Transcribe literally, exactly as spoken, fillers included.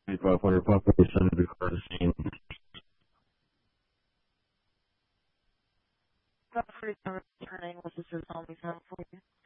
twenty-five hundred population of the car scene. Got forty-seven returning. What's this is on me for you?